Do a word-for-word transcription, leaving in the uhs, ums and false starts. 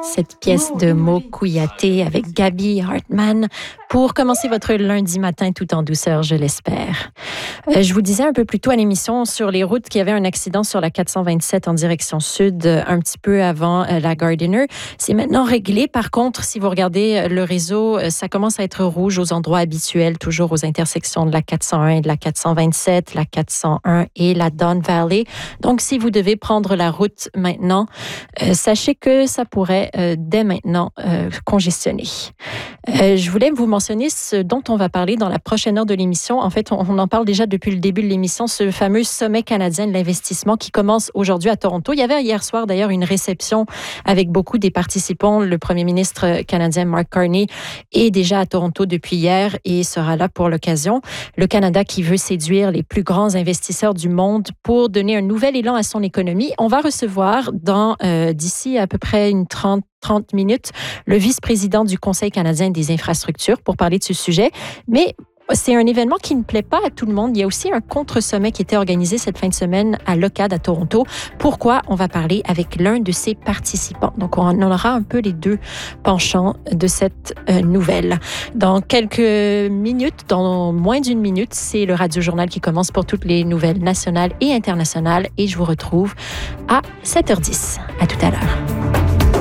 Cette pièce de Mo Kouyaté avec Gaby Hartmann pour commencer votre lundi matin tout en douceur, je l'espère. Euh, je vous disais un peu plus tôt à l'émission sur les routes qu'il y avait un accident sur la quatre cent vingt-sept en direction sud euh, un petit peu avant euh, la Gardiner. C'est maintenant réglé. Par contre, si vous regardez euh, le réseau, euh, ça commence à être rouge aux endroits habituels, toujours aux intersections de la quatre cent un et de la quatre cent vingt-sept, la quatre cent un et la Don Valley. Donc, si vous devez prendre la route maintenant, euh, sachez que ça pourrait euh, dès maintenant euh, congestionner. Euh, je voulais vous mentionner ce dont on va parler dans la prochaine heure de l'émission. En fait, on, on en parle déjà depuis le début de l'émission, ce fameux sommet canadien de l'investissement qui commence aujourd'hui à Toronto. Il y avait hier soir d'ailleurs une réception avec beaucoup des participants. Le premier ministre canadien Mark Carney est déjà à Toronto depuis hier et sera là pour l'occasion. Le Canada qui veut séduire les plus grands investisseurs du monde pour donner un nouvel élan à son économie. On va recevoir dans euh, d'ici à peu près une trente trente minutes, le vice-président du Conseil canadien des infrastructures pour parler de ce sujet. Mais c'est un événement qui ne plaît pas à tout le monde. Il y a aussi un contre-sommet qui était organisé cette fin de semaine à Locade à Toronto. Pourquoi? On va parler avec l'un de ses participants. Donc, on aura un peu les deux penchants de cette euh, nouvelle. Dans quelques minutes, dans moins d'une minute, c'est le Radio-Journal qui commence pour toutes les nouvelles nationales et internationales. Et je vous retrouve à sept heures dix. À tout à l'heure.